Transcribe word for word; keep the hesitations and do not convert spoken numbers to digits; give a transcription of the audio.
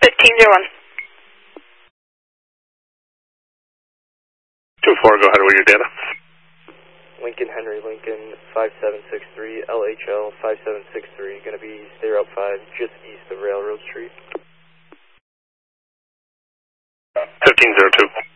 fifteen zero one. two four, go ahead with your data. Lincoln Henry Lincoln five seven six three, L H L five seven six three, going to be stay route five, just east of Railroad Street. fifteen zero two.